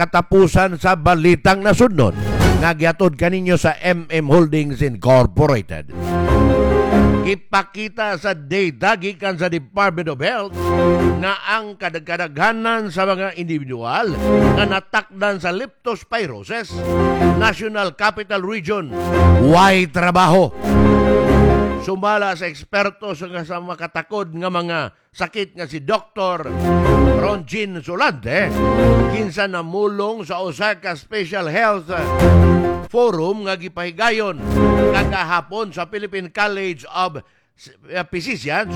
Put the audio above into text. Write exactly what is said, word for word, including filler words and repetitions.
katapusan sa balitang nasunod nga gihatod kaninyo sa M M Holdings Incorporated. Ipakita sa data gikan sa Department of Health na ang kadagkadaghanan sa mga individual nga natakdan sa leptospirosis, National Capital Region, way trabaho. Sumala sa ekspertos nga sa makatakod nga mga sakit nga si Doctor Ronjin Solante, kinsa namulong sa Osaka Special Health Forum nga gipahigayon kagahapon sa Philippine College of Physicians